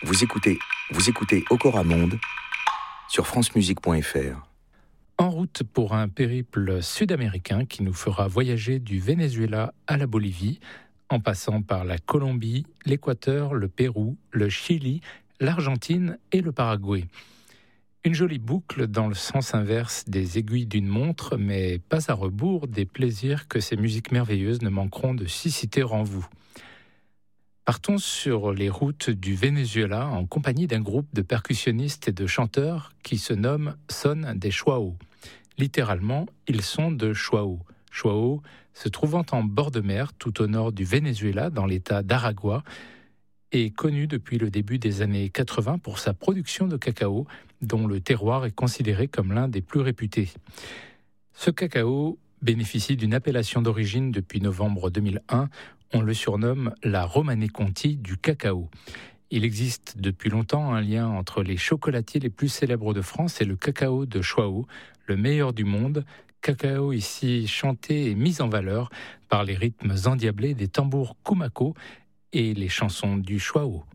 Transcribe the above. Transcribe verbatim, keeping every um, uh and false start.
Vous écoutez, vous écoutez Okora Monde sur francemusique point f r. En route pour un périple sud-américain qui nous fera voyager du Venezuela à la Bolivie, en passant par la Colombie, l'Équateur, le Pérou, le Chili, l'Argentine et le Paraguay. Une jolie boucle dans le sens inverse des aiguilles d'une montre, mais pas à rebours des plaisirs que ces musiques merveilleuses ne manqueront de susciter en vous. Partons sur les routes du Venezuela en compagnie d'un groupe de percussionnistes et de chanteurs qui se nomme Son de Chuao. Littéralement, ils sont de Chuao. Chuao, se trouvant en bord de mer tout au nord du Venezuela, dans l'état d'Aragua, est connu depuis le début des années quatre-vingts pour sa production de cacao, dont le terroir est considéré comme l'un des plus réputés. Ce cacao bénéficie d'une appellation d'origine depuis novembre deux mille un. On le surnomme la Romanée Conti du cacao. Il existe depuis longtemps un lien entre les chocolatiers les plus célèbres de France et le cacao de Chuao, le meilleur du monde, cacao ici chanté et mis en valeur par les rythmes endiablés des tambours Kumako et les chansons du Chuao.